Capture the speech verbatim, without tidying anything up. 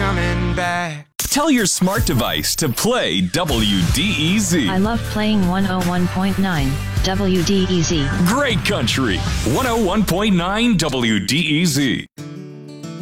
coming back. Tell your smart device to play W D E Z. I love playing one oh one point nine W D E Z. Great country. one oh one point nine W D E Z.